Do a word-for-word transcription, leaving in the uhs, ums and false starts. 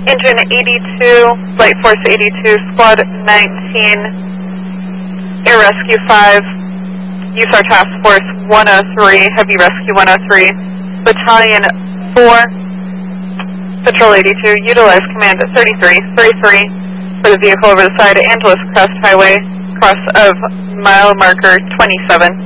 Engine eighty-two, Flight Force eighty-two, Squad nineteen, Air Rescue five, U S A R Task Force one oh three, Heavy Rescue one oh three, Battalion four, Patrol eighty-two, utilize command at thirty-three thirty-three for the vehicle over the side, Angeles Crest Highway, cross of mile marker twenty-seven.